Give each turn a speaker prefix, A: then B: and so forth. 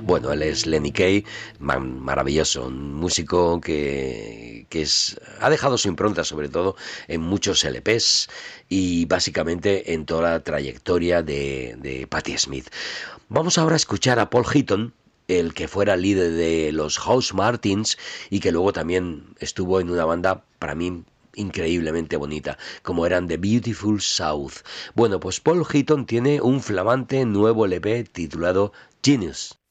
A: Bueno, él es Lenny Kaye, maravilloso, un músico ha dejado su impronta sobre todo en muchos LPs y básicamente en toda la trayectoria de Patti Smith. Vamos ahora a escuchar a Paul Heaton, el que fuera líder de los House Martins y que luego también estuvo en una banda para mí increíblemente bonita, como eran The Beautiful South. Bueno, pues Paul Heaton tiene un flamante nuevo LP titulado Genius.